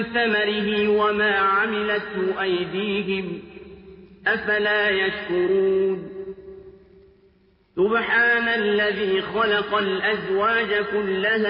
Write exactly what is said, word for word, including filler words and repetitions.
ثمره وما عملته أيديهم أفلا يشكرون سبحان الذي خلق الأزواج كلها